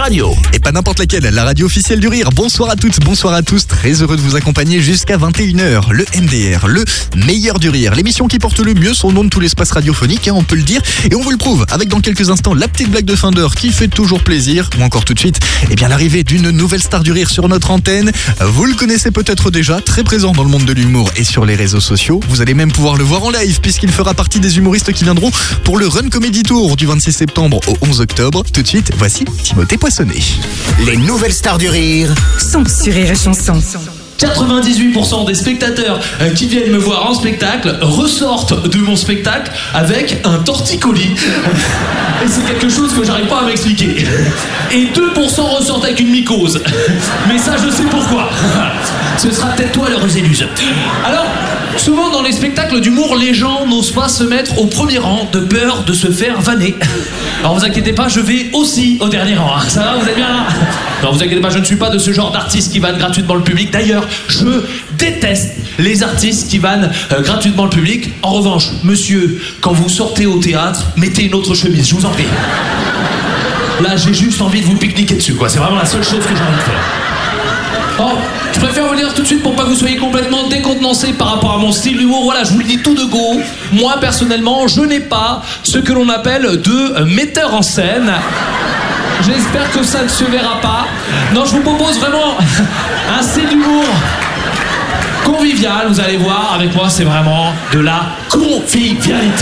radio. Et pas n'importe laquelle, la radio officielle du rire. Bonsoir à toutes, bonsoir à tous. Très heureux de vous accompagner jusqu'à 21h. Le MDR, le meilleur du rire. L'émission qui porte le mieux son nom de tout l'espace radiophonique, on peut le dire. Et on vous le prouve avec dans quelques instants la petite blague de fin d'heure qui fait toujours plaisir. Ou encore tout de suite, l'arrivée d'une nouvelle star du rire sur notre antenne. Vous le connaissez peut-être déjà, très présent dans le monde de l'humour et sur les réseaux sociaux. Vous allez même pouvoir le voir en live puisqu'il fera partie des humoristes qui viendront pour le Run Comedy Tour du 26 septembre au 11 octobre. Tout de suite, voici Timothée Poissonnet. Les nouvelles stars du rire sont sur Rire et Chanson. 98% des spectateurs qui viennent me voir en spectacle ressortent de mon spectacle avec un torticolis. Et c'est quelque chose que j'arrive pas à m'expliquer. Et 2% ressortent avec une mycose. Mais ça, je sais pourquoi. Ce sera peut-être toi, l'heureuse éluse. Alors, souvent dans les spectacles d'humour, les gens n'osent pas se mettre au premier rang de peur de se faire vanner. Alors vous inquiétez pas, je vais aussi au dernier rang. Hein. Ça va, vous êtes bien là? Non, vous inquiétez pas, je ne suis pas de ce genre d'artiste qui vanne gratuitement le public. D'ailleurs, je déteste les artistes qui vannent gratuitement le public. En revanche, monsieur, quand vous sortez au théâtre, mettez une autre chemise, je vous en prie. Là, j'ai juste envie de vous pique-niquer dessus, quoi. C'est vraiment la seule chose que j'ai envie de faire. Oh, je préfère vous le dire tout de suite pour pas que vous soyez complètement décontenancé par rapport à mon style d'humour. Voilà, je vous le dis tout de go. Moi, personnellement, je n'ai pas ce que l'on appelle de metteur en scène. J'espère que ça ne se verra pas. Non, je vous propose vraiment un style d'humour convivial. Vous allez voir, avec moi, c'est vraiment de la convivialité.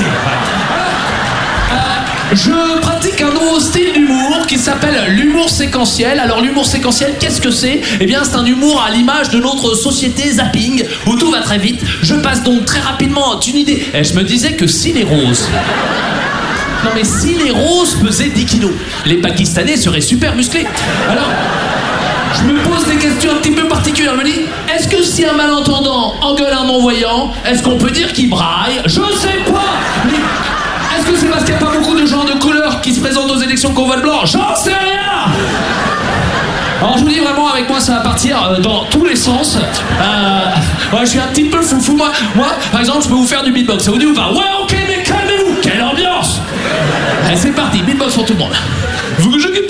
Je pratique un nouveau style d'humour qui s'appelle l'humour séquentiel. Alors l'humour séquentiel, qu'est-ce que c'est? Eh bien c'est un humour à l'image de notre société zapping, où tout va très vite. Je passe donc très rapidement une idée. Et je me disais que si les roses... Non mais si les roses pesaient 10 kilos, les Pakistanais seraient super musclés. Alors, je me pose des questions un petit peu particulières. Je me dis, est-ce que si un malentendant engueule un non-voyant, est-ce qu'on peut dire qu'il braille? Je sais pas. Mais est-ce que c'est parce qu'il n'y a pas beaucoup de gens de couleur qui se présentent aux élections qu'on vote blanc? J'en sais rien. Alors je vous dis vraiment, avec moi ça va partir dans tous les sens. Ouais, je suis un petit peu foufou. Moi, par exemple, je peux vous faire du beatbox. Ça vous dit ou pas? Ouais, ok, mais calmez-vous. Quelle ambiance. Allez, c'est parti, beatbox pour tout le monde. Vous que je quitte.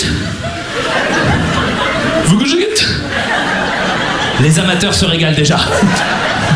Vous que je quitte. Les amateurs se régalent déjà.